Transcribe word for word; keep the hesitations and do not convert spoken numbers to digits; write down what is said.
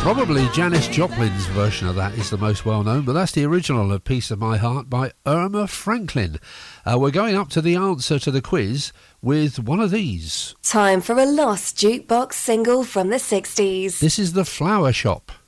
Probably Janis Joplin's version of that is the most well-known, but that's the original of Piece of My Heart by Irma Franklin. Uh, we're going up to the answer to the quiz with one of these. Time for a lost jukebox single from the sixties. This is The Flower Shop.